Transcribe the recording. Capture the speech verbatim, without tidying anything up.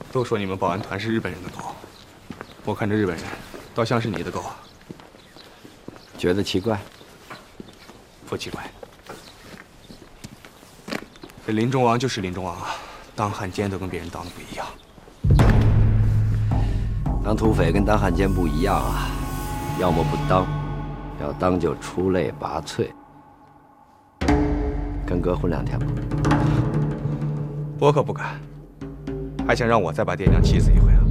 都说你们保安团是日本人的狗，我看这日本人倒像是你的狗。 觉得奇怪？ 不奇怪。这林中王就是林中王啊，当汉奸都跟别人当的不一样。 当土匪跟当汉奸不一样啊，要么不当，要当就出类拔萃。跟哥混两天吧。 我可不敢，还想让我再把爹娘气死一回啊？